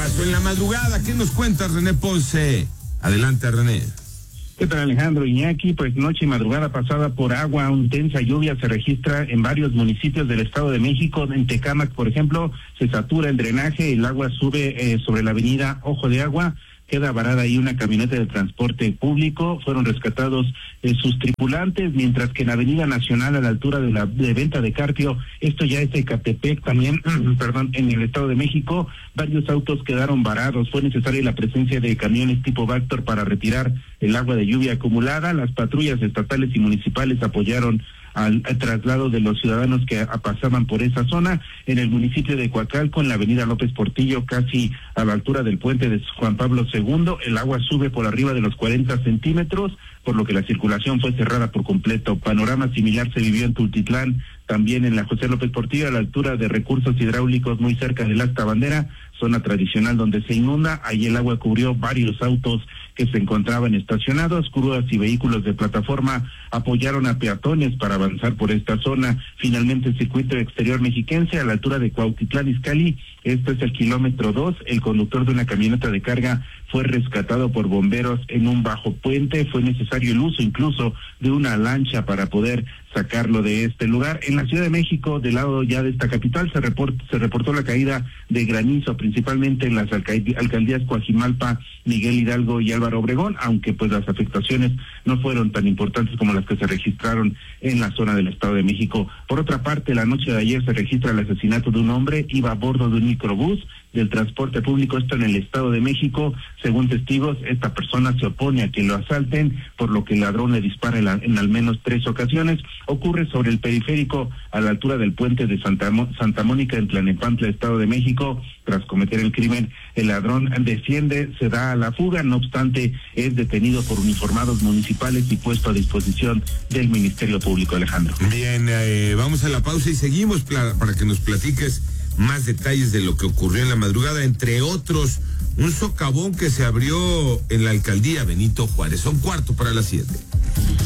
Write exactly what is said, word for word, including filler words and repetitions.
pasó en la madrugada? ¿Qué nos cuenta René Ponce? Adelante, René. ¿Qué tal, Alejandro, Iñaki? Pues noche y madrugada pasada por agua, una intensa lluvia se registra en varios municipios del Estado de México. En Tecámac, por ejemplo, se satura el drenaje, el agua sube eh, sobre la avenida Ojo de Agua, queda varada ahí una camioneta de transporte público, fueron rescatados eh, sus tripulantes, mientras que en Avenida Nacional, a la altura de la de Venta de Carpio, esto ya es Ecatepec también, perdón, en el Estado de México, varios autos quedaron varados, fue necesaria la presencia de camiones tipo Vactor para retirar el agua de lluvia acumulada. Las patrullas estatales y municipales apoyaron al, al traslado de los ciudadanos que a, pasaban por esa zona. En el municipio de Coacalco, en la avenida López Portillo, casi a la altura del puente de Juan Pablo segundo, el agua sube por arriba de los cuarenta centímetros, por lo que la circulación fue cerrada por completo. Panorama similar se vivió en Tultitlán, también en la José López Portillo, a la altura de recursos hidráulicos muy cerca del Asta Bandera, zona tradicional donde se inunda. Ahí el agua cubrió varios autos que se encontraban estacionados. Grúas y vehículos de plataforma apoyaron a peatones para avanzar por esta zona. Finalmente, el circuito exterior mexiquense, a la altura de Cuautitlán Izcalli, este es el kilómetro dos, el conductor de una camioneta de carga fue rescatado por bomberos en un bajo puente. Fue necesario el uso incluso de una lancha para poder sacarlo de este lugar. En la Ciudad de México, del lado ya de esta capital, se reportó, se reportó la caída de granizo, principalmente en las alcaldías, alcaldías Coajimalpa, Miguel Hidalgo y Álvaro Obregón, aunque pues las afectaciones no fueron tan importantes como las que se registraron en la zona del Estado de México. Por otra parte, la noche de ayer se registra el asesinato de un hombre, iba a bordo de un microbús del transporte público, esto en el Estado de México. Según testigos, esta persona se opone a que lo asalten, por lo que el ladrón le dispara en, la, en al menos tres ocasiones. Ocurre sobre el periférico, a la altura del puente de Santa, Santa Mónica, en Tlanepantla, Estado de México. Tras cometer el crimen, el ladrón desciende, se da a la fuga, no obstante, es detenido por uniformados municipales y puesto a disposición del Ministerio Público. Alejandro. Bien, eh, vamos a la pausa y seguimos para que nos platiques más detalles de lo que ocurrió en la madrugada, entre otros, un socavón que se abrió en la alcaldía Benito Juárez. Son cuarto para las siete.